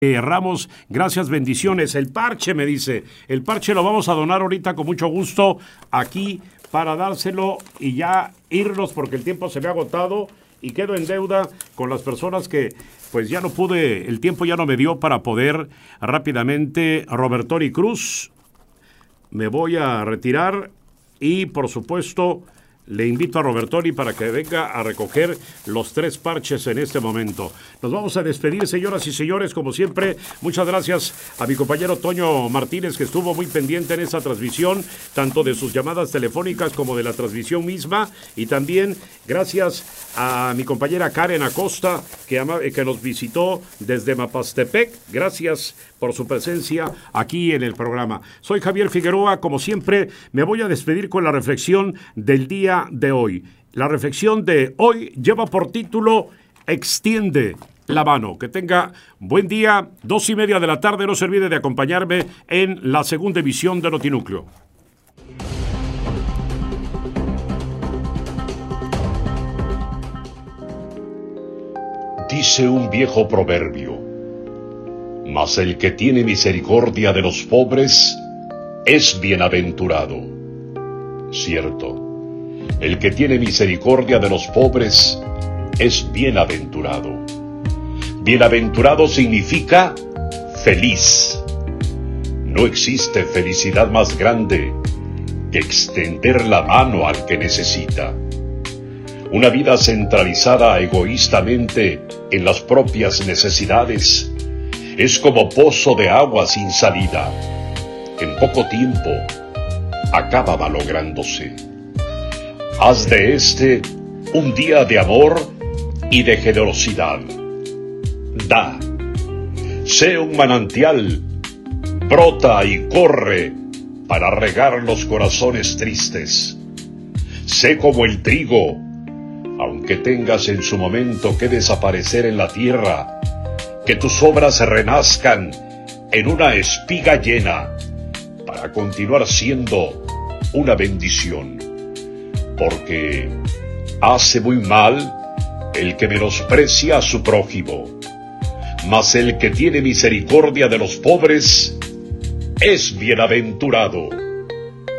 Ramos, gracias, bendiciones. El parche, me dice, el parche lo vamos a donar ahorita con mucho gusto aquí para dárselo y ya irnos porque el tiempo se me ha agotado y quedo en deuda con las personas que pues ya no pude, el tiempo ya no me dio para poder rápidamente. Robertori Cruz, me voy a retirar y por supuesto le invito a Robertori para que venga a recoger los 3 parches en este momento. Nos vamos a despedir, señoras y señores, como siempre. Muchas gracias a mi compañero Toño Martínez, que estuvo muy pendiente en esta transmisión, tanto de sus llamadas telefónicas como de la transmisión misma. Y también gracias a mi compañera Karen Acosta, que nos visitó desde Mapastepec. Gracias por su presencia aquí en el programa. Soy Javier Figueroa, como siempre, me voy a despedir con la reflexión del día de hoy. La reflexión de hoy lleva por título Extiende la mano. Que tenga buen día, 2:30 de la tarde. No se olvide de acompañarme en la segunda emisión de Notinúcleo. Dice un viejo proverbio: mas el que tiene misericordia de los pobres es bienaventurado. Cierto, el que tiene misericordia de los pobres es bienaventurado. Bienaventurado significa feliz. No existe felicidad más grande que extender la mano al que necesita. Una vida centralizada egoístamente en las propias necesidades es como pozo de agua sin salida. En poco tiempo acaba malográndose. Haz de este un día de amor y de generosidad. Da. Sé un manantial. Brota y corre para regar los corazones tristes. Sé como el trigo, aunque tengas en su momento que desaparecer en la tierra, que tus obras renazcan en una espiga llena para continuar siendo una bendición. Porque hace muy mal el que menosprecia a su prójimo, mas el que tiene misericordia de los pobres es bienaventurado.